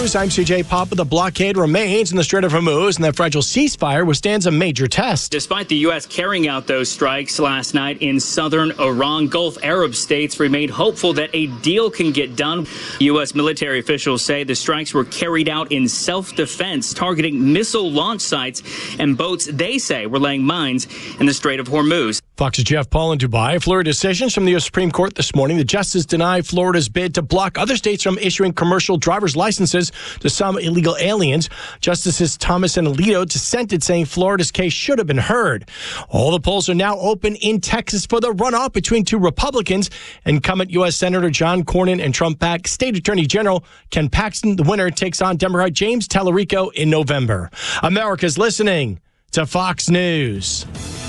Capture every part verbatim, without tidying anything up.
News. I'm C J Papa. The blockade remains in the Strait of Hormuz, and that fragile ceasefire withstands a major test. Despite the U S carrying out those strikes last night in southern Iran, Gulf Arab states remain hopeful that a deal can get done. U S military officials say the strikes were carried out in self-defense, targeting missile launch sites and boats they say were laying mines in the Strait of Hormuz. Fox's Jeff Paul in Dubai. Florida decisions from the U S Supreme Court this morning. The justice denied Florida's bid to block other states from issuing commercial driver's licenses to some illegal aliens. Justices Thomas and Alito dissented, saying Florida's case should have been heard. All the polls are now open in Texas for the runoff between two Republicans. Incumbent U S Senator John Cornyn and Trump-backed State Attorney General Ken Paxton. The winner takes on Democrat James Tallarico in November. America's listening to Fox News.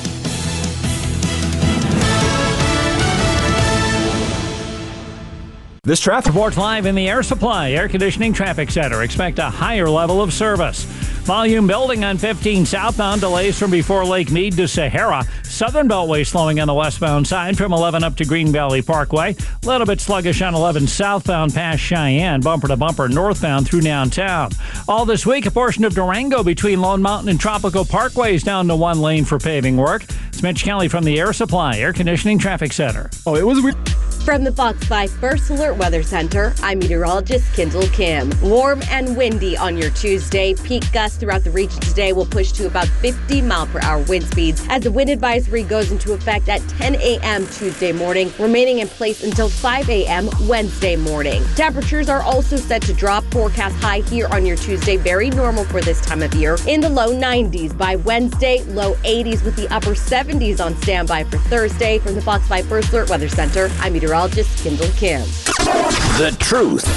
This traffic report live in the Air Supply Air Conditioning Traffic Center. Expect a higher level of service. Volume building on fifteen southbound. Delays from before Lake Mead to Sahara. Southern Beltway slowing on the westbound side from eleven up to Green Valley Parkway. A little bit sluggish on eleven southbound past Cheyenne. Bumper to bumper northbound through downtown. All this week, a portion of Durango between Lone Mountain and Tropical Parkways down to one lane for paving work. It's Mitch Kelly from the Air Supply Air Conditioning Traffic Center. Oh, it was weird. From the Fox five First Alert Weather Center, I'm meteorologist Kendall Kim. Warm and windy on your Tuesday. Peak gusts throughout the region today will push to about fifty mile per hour wind speeds as the wind advisory goes into effect at ten a.m. Tuesday morning, remaining in place until five a.m. Wednesday morning. Temperatures are also set to drop. Forecast high here on your Tuesday, very normal for this time of year. In the low nineties by Wednesday, low eighties with the upper seventies on standby for Thursday. From the Fox five First Alert Weather Center, I'm meteorologist Kendall Kim. The truth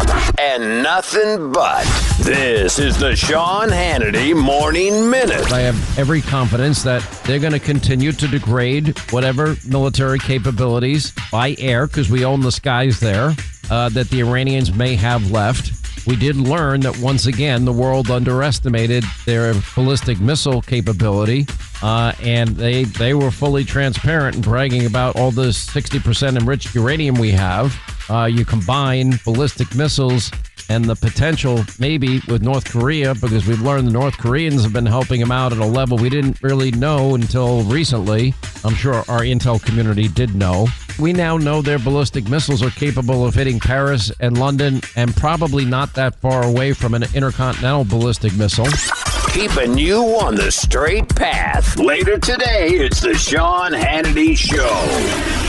and nothing but. This is the Sean Hannity Morning Minute. I have every confidence that they're going to continue to degrade whatever military capabilities by air, because we own the skies there, uh, that the Iranians may have left. We did learn that once again, the world underestimated their ballistic missile capability, uh, and they they were fully transparent and bragging about all the sixty percent enriched uranium we have. Uh, you combine ballistic missiles and the potential maybe with North Korea, because we've learned the North Koreans have been helping them out at a level we didn't really know until recently. I'm sure our intel community did know. We now know their ballistic missiles are capable of hitting Paris and London and probably not that far away from an intercontinental ballistic missile. Keeping you on the straight path. Later today, it's the Sean Hannity Show.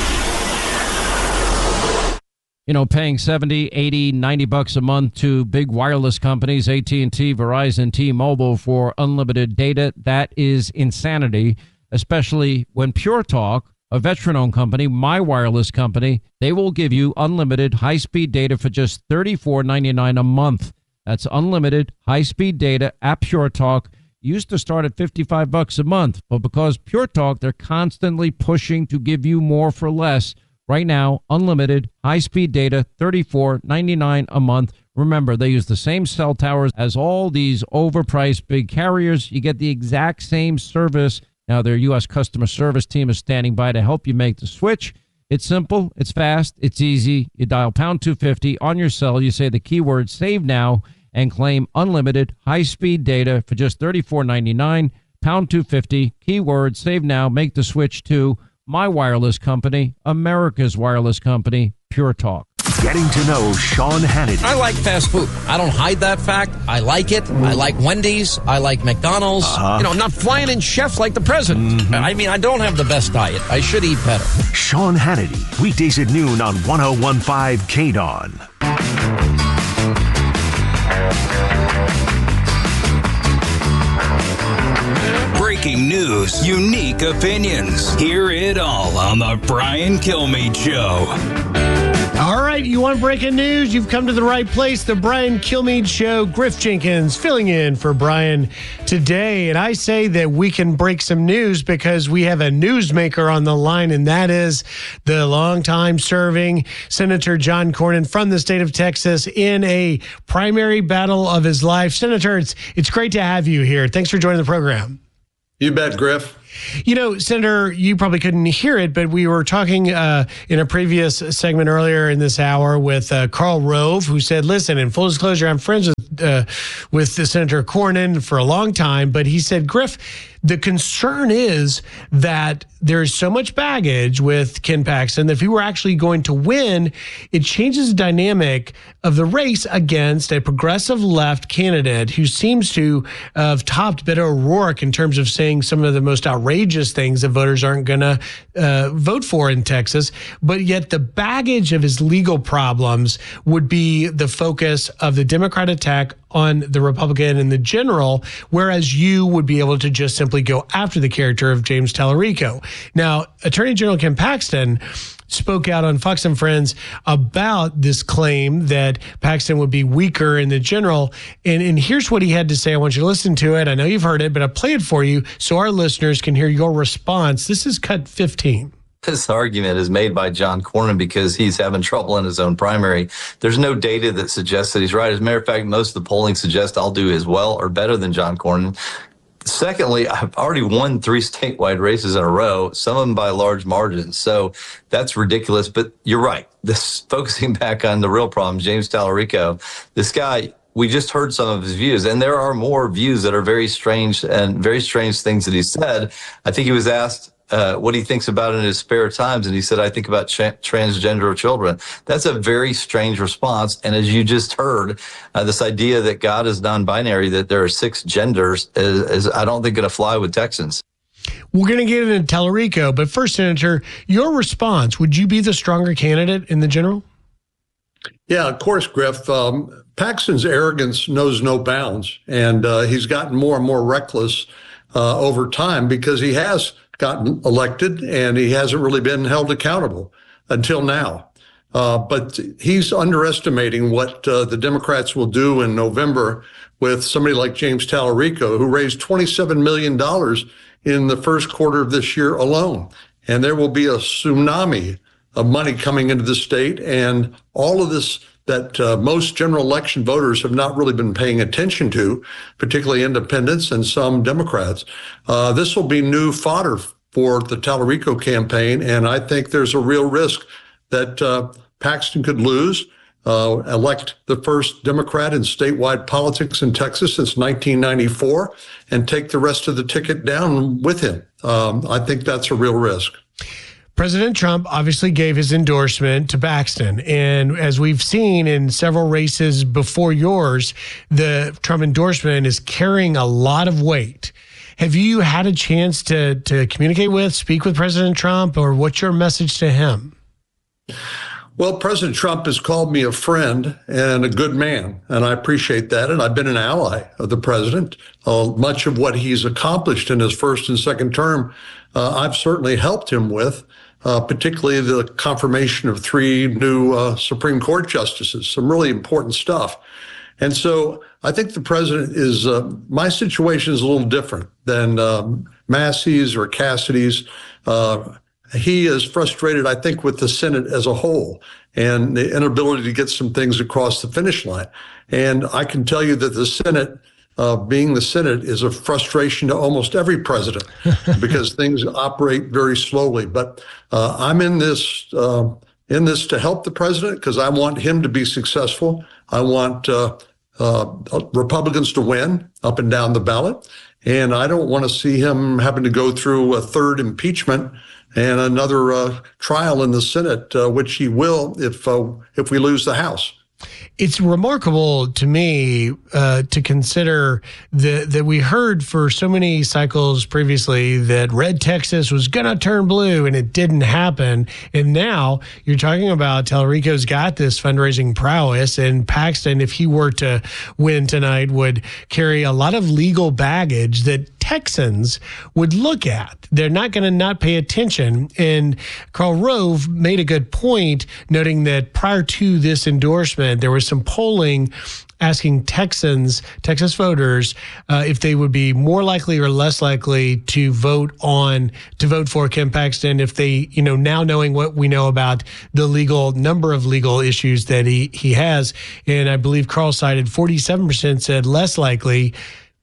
You know, paying seventy, eighty, ninety bucks a month to big wireless companies, A T and T, Verizon, T-Mobile for unlimited data, that is insanity, especially when Pure Talk, a veteran-owned company, my wireless company, they will give you unlimited high-speed data for just thirty-four ninety-nine a month. That's unlimited high-speed data at Pure Talk. Used to start at fifty-five bucks a month, but because Pure Talk, they're constantly pushing to give you more for less. Right now, unlimited high-speed data, thirty-four ninety-nine a month. Remember, they use the same cell towers as all these overpriced big carriers. You get the exact same service. Now, their U S customer service team is standing by to help you make the switch. It's simple, it's fast, it's easy. You dial pound two fifty on your cell. You say the keyword save now and claim unlimited high-speed data for just thirty-four ninety-nine. Pound two fifty, keyword save now. Make the switch to my wireless company, America's wireless company, Pure Talk. Getting to know Sean Hannity. I like fast food. I don't hide that fact. I like it. I like Wendy's. I like McDonald's. Uh-huh. You know, I'm not flying in chef like the president. Mm-hmm. I mean, I don't have the best diet. I should eat better. Sean Hannity, weekdays at noon on one oh one point five K D O N. Breaking news, unique opinions. Hear it all on the Brian Kilmeade Show. All right, you want breaking news? You've come to the right place. The Brian Kilmeade Show. Griff Jenkins filling in for Brian today. And I say that we can break some news because we have a newsmaker on the line, and that is the longtime serving Senator John Cornyn from the state of Texas in a primary battle of his life. Senator, it's, it's great to have you here. Thanks for joining the program. You bet, Griff. You know, Senator, you probably couldn't hear it, but we were talking uh, in a previous segment earlier in this hour with uh, Karl Rove, who said, listen, in full disclosure, I'm friends with, uh, with Senator Cornyn for a long time, but he said, Griff, the concern is that there's so much baggage with Ken Paxton that if he were actually going to win, it changes the dynamic of the race against a progressive left candidate who seems to have topped Beto O'Rourke in terms of saying some of the most outrageous things that voters aren't going to uh, vote for in Texas. But yet the baggage of his legal problems would be the focus of the Democrat attack on the Republican in the general, whereas you would be able to just simply go after the character of James Tallarico. Now, Attorney General Ken Paxton spoke out on Fox and Friends about this claim that Paxton would be weaker in the general. And, and here's what he had to say. I want you to listen to it. I know you've heard it, but I'll play it for you so our listeners can hear your response. This is cut fifteen. This argument is made by John Cornyn because he's having trouble in his own primary. There's no data that suggests that he's right. As a matter of fact, most of the polling suggests I'll do as well or better than John Cornyn. Secondly, I've already won three statewide races in a row, some of them by large margins. So that's ridiculous. But you're right. This focusing back on the real problem, James Tallarico, this guy, we just heard some of his views, and there are more views that are very strange and very strange things that he said. I think he was asked Uh, what he thinks about in his spare times. And he said, I think about tra- transgender children. That's a very strange response. And as you just heard, uh, this idea that God is non-binary, that there are six genders, is, is I don't think going to fly with Texans. We're going to get into Tallarico, but first, Senator, your response, would you be the stronger candidate in the general? Yeah, of course, Griff. Um, Paxton's arrogance knows no bounds, and uh, he's gotten more and more reckless uh, over time because he has gotten elected and he hasn't really been held accountable until now. Uh, but he's underestimating what uh, the Democrats will do in November with somebody like James Tallarico, who raised twenty-seven million dollars in the first quarter of this year alone. And there will be a tsunami of money coming into the state. And all of this that uh, most general election voters have not really been paying attention to, particularly independents and some Democrats. Uh, this will be new fodder for the Tallarico campaign, and I think there's a real risk that uh, Paxton could lose, uh, elect the first Democrat in statewide politics in Texas since nineteen ninety-four, and take the rest of the ticket down with him. Um, I think that's a real risk. President Trump obviously gave his endorsement to Paxton. And as we've seen in several races before yours, the Trump endorsement is carrying a lot of weight. Have you had a chance to, to communicate with, speak with President Trump, or what's your message to him? Well, President Trump has called me a friend and a good man, and I appreciate that. And I've been an ally of the president. Uh, much of what he's accomplished in his first and second term, uh, I've certainly helped him with. Uh, particularly the confirmation of three new uh, Supreme Court justices, some really important stuff. And so I think the president is, uh, my situation is a little different than um, Massey's or Cassidy's. Uh, he is frustrated, I think, with the Senate as a whole and the inability to get some things across the finish line. And I can tell you that the Senate, Uh, being the Senate, is a frustration to almost every president because things operate very slowly. But uh, I'm in this uh, in this to help the president because I want him to be successful. I want uh, uh, Republicans to win up and down the ballot, and I don't want to see him having to go through a third impeachment and another uh, trial in the Senate, uh, which he will if uh, if we lose the House. It's remarkable to me uh, to consider the, that we heard for so many cycles previously that red Texas was going to turn blue, and it didn't happen. And now you're talking about Tallarico's got this fundraising prowess, and Paxton, if he were to win tonight, would carry a lot of legal baggage that Texans would look at. They're not going to not pay attention. And Karl Rove made a good point, noting that prior to this endorsement, there was some polling asking Texans, Texas voters, uh, if they would be more likely or less likely to vote on, to vote for Ken Paxton if they, you know, now knowing what we know about the legal number of legal issues that he, he has. And I believe Karl cited forty-seven percent said less likely.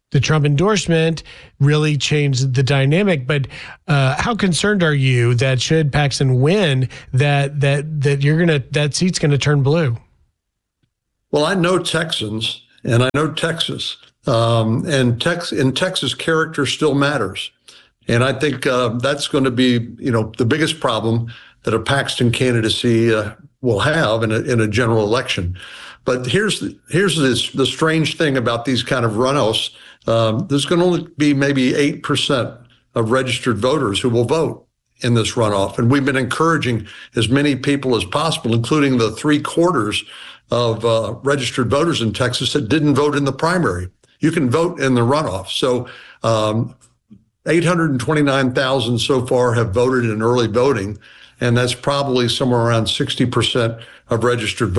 the Trump endorsement really changed the dynamic. But uh, how concerned are you that should Paxton win, that that that you're gonna that seat's gonna turn blue? Well, I know Texans and I know Texas, um, and Tex in Texas, character still matters, and I think uh, that's going to be, you know, the biggest problem that a Paxton candidacy uh, will have in a, in a general election. But here's the, here's this, the strange thing about these kind of runoffs. Um, there's going to only be maybe eight percent of registered voters who will vote in this runoff, and we've been encouraging as many people as possible, including the three quarters of uh, registered voters in Texas that didn't vote in the primary. You can vote in the runoff. So um, eight hundred twenty-nine thousand so far have voted in early voting, and that's probably somewhere around sixty percent of registered voters.